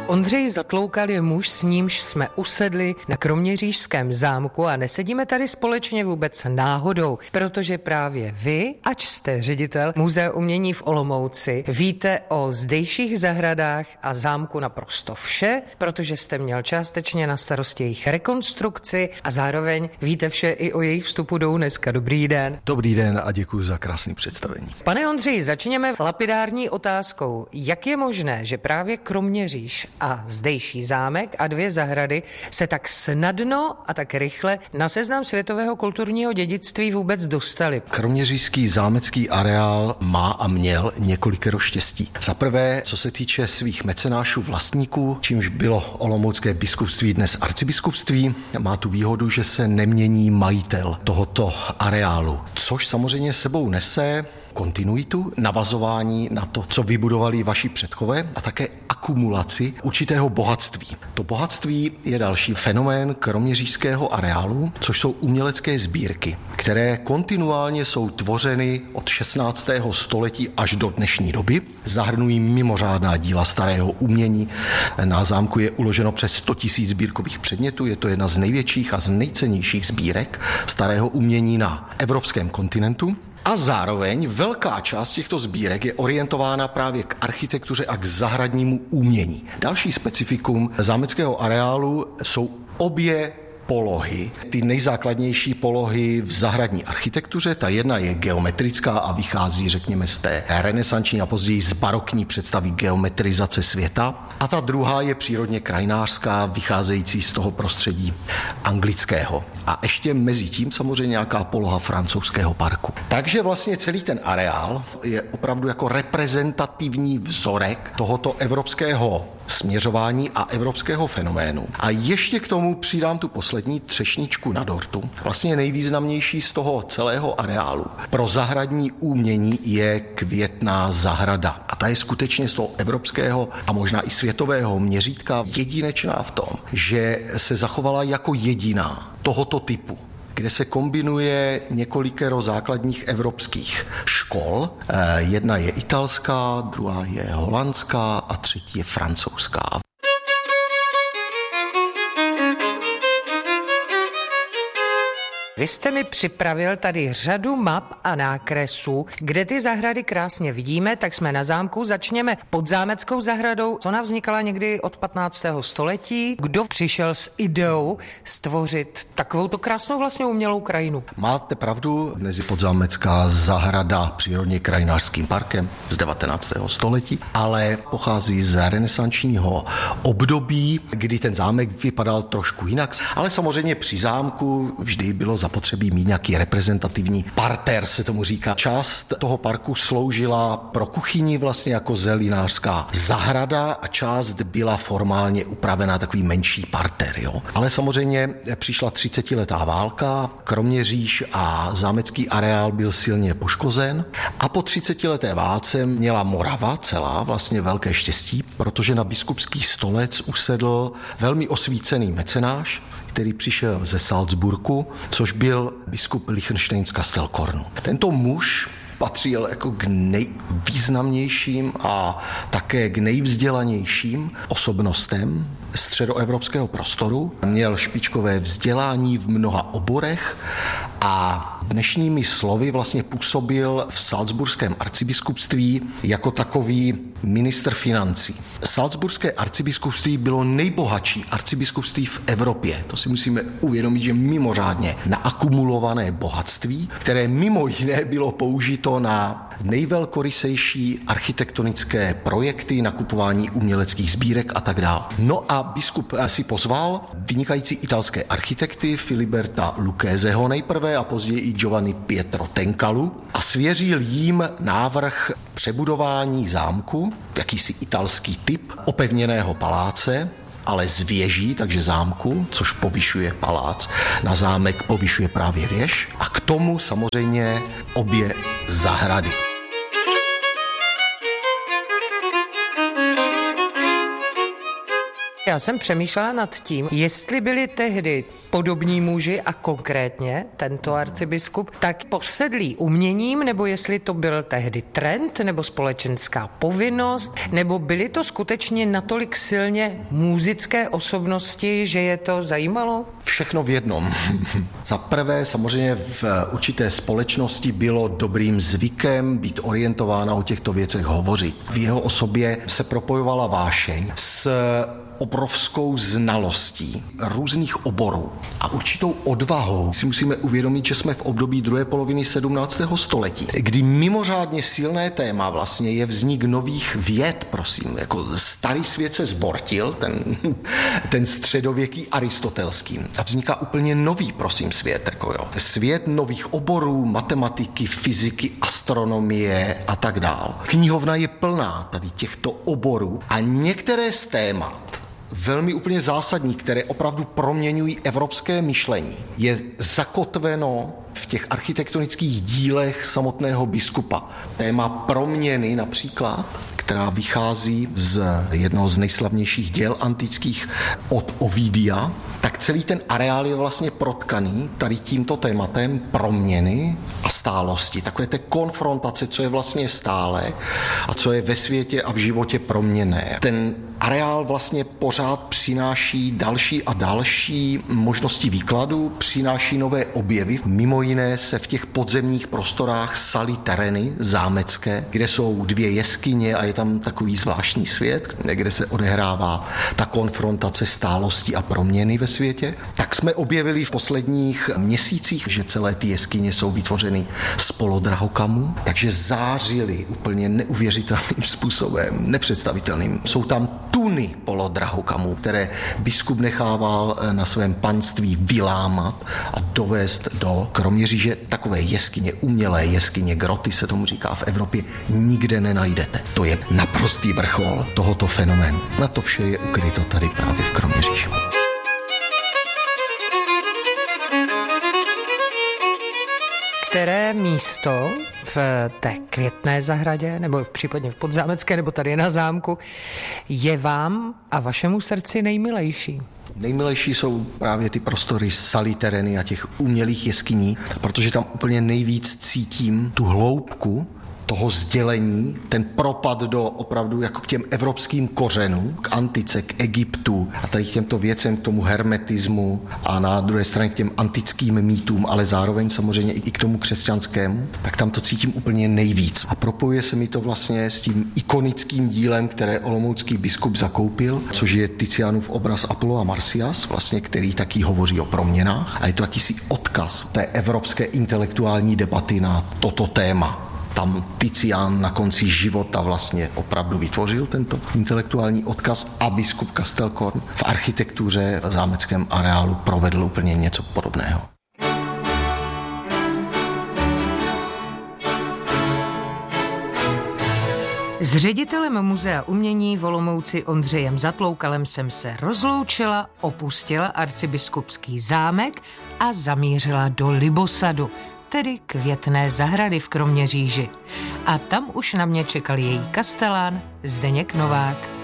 Ondřej Zatloukal je muž, s nímž jsme usedli na kroměřížském zámku a nesedíme tady společně vůbec náhodou, protože právě vy, ač jste ředitel Muzea umění v Olomouci, víte o zdejších zahradách a zámku naprosto vše, protože jste měl částečně na starosti jejich rekonstrukci a zároveň víte vše i o jejich vstupu do UNESCO. Dobrý den. Dobrý den a děkuji za krásné představení. Pane Ondřeji, začněme lapidární otázkou. Jak je možné, že právě Kroměříž a zdejší zámek a 2 zahrady se tak snadno a tak rychle na seznam světového kulturního dědictví vůbec dostali? Kroměřížský zámecký areál má a měl několikero štěstí. Za prvé, co se týče svých mecenášů vlastníků, čímž bylo olomoucké biskupství dnes arcibiskupství, má tu výhodu, že se nemění majitel tohoto areálu, což samozřejmě sebou nese kontinuitu, navazování na to, co vybudovali vaši předkové a také akumulaci určitého bohatství. To bohatství je další fenomén kroměřížského areálu, což jsou umělecké sbírky, které kontinuálně jsou tvořeny od 16. století až do dnešní doby. Zahrnují mimořádná díla starého umění. Na zámku je uloženo přes 100 000 sbírkových předmětů. Je to jedna z největších a z nejcennějších sbírek starého umění na evropském kontinentu. A zároveň velká část těchto sbírek je orientována právě k architektuře a k zahradnímu umění. Další specifikum zámeckého areálu jsou obě polohy, ty nejzákladnější polohy v zahradní architektuře. Ta jedna je geometrická a vychází, řekněme, z té renesanční a později z barokní představy geometrizace světa. A ta druhá je přírodně krajinářská, vycházející z toho prostředí anglického. A ještě mezi tím samozřejmě nějaká poloha francouzského parku. Takže vlastně celý ten areál je opravdu jako reprezentativní vzorek tohoto evropského směřování a evropského fenoménu. A ještě k tomu přidám tu poslední třešničku na dortu. Vlastně nejvýznamnější z toho celého areálu pro zahradní umění je Květná zahrada. A ta je skutečně z toho evropského a možná i světového měřítka jedinečná v tom, že se zachovala jako jediná tohoto typu, kde se kombinuje několikero základních evropských škol. Jedna je italská, druhá je holandská a třetí je francouzská. Vy jste mi připravil tady řadu map a nákresů, kde ty zahrady krásně vidíme, tak jsme na zámku. Začněme podzámeckou zahradou. Ona vznikala někdy od 15. století. Kdo přišel s ideou stvořit takovouto krásnou vlastně umělou krajinu? Máte pravdu, mezi podzámecká zahrada přírodně krajinářským parkem z 19. století, ale pochází z renesančního období, kdy ten zámek vypadal trošku jinak, ale samozřejmě při zámku vždy bylo zapotřebí mít nějaký reprezentativní parter, se tomu říká. Část toho parku sloužila pro kuchyni vlastně jako zelinářská zahrada a část byla formálně upravená takový menší parter. Jo? Ale samozřejmě přišla 30letá válka, Kroměříž a zámecký areál byl silně poškozen a po 30leté válce měla Morava celá vlastně velké štěstí, protože na biskupský stolec usedl velmi osvícený mecenáš, který přišel ze Salzburgu, což byl biskup Lichtenštejnska-Stelkornu. Tento muž patřil jako k nejvýznamnějším a také k nejvzdělanějším osobnostem středoevropského prostoru. Měl špičkové vzdělání v mnoha oborech a dnešními slovy vlastně působil v salzburském arcibiskupství jako takový ministr financí. Salzburské arcibiskupství bylo nejbohatší arcibiskupství v Evropě. To si musíme uvědomit, že mimořádně naakumulované bohatství, které mimo jiné bylo použito na nejvelkorysejší architektonické projekty, nakupování uměleckých sbírek a tak dále. No a biskup si pozval vynikající italské architekty Filiberta Luccheseho nejprve a později i Giovanni Pietro Tencalu a svěřil jim návrh přebudování zámku, jakýsi italský typ opevněného paláce, ale z věží, takže zámku, což povyšuje palác, na zámek povyšuje právě věž a k tomu samozřejmě obě zahrady. Já jsem přemýšlela nad tím, jestli byli tehdy podobní muži a konkrétně tento arcibiskup tak posedlí uměním, nebo jestli to byl tehdy trend nebo společenská povinnost, nebo byly to skutečně natolik silně muzické osobnosti, že je to zajímalo? Všechno v jednom. Za prvé samozřejmě v určité společnosti bylo dobrým zvykem být orientována o těchto věcech hovořit. V jeho osobě se propojovala vášeň s obrovskou znalostí různých oborů a určitou odvahou. Si musíme uvědomit, že jsme v období druhé poloviny 17. století, kdy mimořádně silné téma vlastně je vznik nových věd, prosím. Jako starý svět se zbortil, ten středověký aristotelský. A vzniká úplně nový, prosím, svět. Jako jo. Svět nových oborů, matematiky, fyziky, astronomie a tak dál. Knihovna je plná tady těchto oborů a některé z témat velmi úplně zásadní, které opravdu proměňují evropské myšlení, je zakotveno v těch architektonických dílech samotného biskupa. Téma proměny například, která vychází z jednoho z nejslavnějších děl antických od Ovidia, tak celý ten areál je vlastně protkaný tady tímto tématem proměny a stálosti. Takové té konfrontace, co je vlastně stále a co je ve světě a v životě proměnné. Ten areál vlastně pořád přináší další a další možnosti výkladu, přináší nové objevy. Mimo jiné se v těch podzemních prostorách saly terény zámecké, kde jsou 2 jeskyně a je tam takový zvláštní svět, kde se odehrává ta konfrontace stálosti a proměny ve světě. Tak jsme objevili v posledních měsících, že celé ty jeskyně jsou vytvořeny z polodrahokamů, takže zářily úplně neuvěřitelným způsobem, nepředstavitelným. Jsou tam tuny polodrahokamů, které biskup nechával na svém panství vylámat a dovést do Kroměříže. Takové jeskyně, umělé jeskyně, groty se tomu říká, v Evropě nikde nenajdete. To je naprostý vrchol tohoto fenoménu. Na to vše je ukryto tady právě v Kroměříži. Které místo v té Květné zahradě, nebo případně v Podzámecké, nebo tady na zámku, je vám a vašemu srdci nejmilejší? Nejmilejší jsou právě ty prostory saly terény a těch umělých jeskyní, protože tam úplně nejvíc cítím tu hloubku toho sdělení, ten propad do opravdu jako k těm evropským kořenům, k antice, k Egyptu a tady k těmto věcem, k tomu hermetismu a na druhé straně k těm antickým mýtům, ale zároveň samozřejmě i k tomu křesťanskému, tak tam to cítím úplně nejvíc. A propojuje se mi to vlastně s tím ikonickým dílem, které olomoucký biskup zakoupil, což je Tizianův obraz Apollo a Marsyas, vlastně, který taky hovoří o proměnách a je to jakýsi odkaz té evropské intelektuální debaty na toto téma. Tam Tizian na konci života vlastně opravdu vytvořil tento intelektuální odkaz a biskup Kastelkorn v architektuře v zámeckém areálu provedl úplně něco podobného. S ředitelem Muzea umění v Olomouci Ondřejem Zatloukalem jsem se rozloučila, opustila arcibiskupský zámek a zamířila do Libosadu, tedy Květné zahrady v Kroměříži. A tam už na mě čekal její kastelán Zdeněk Novák.